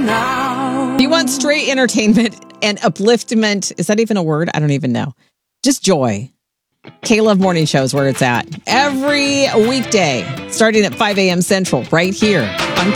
now. If you want straight entertainment and upliftment, is that even a word? I don't even know. Just joy. K-Love Morning Show is where it's at. Every weekday, starting at 5 a.m. Central, right here on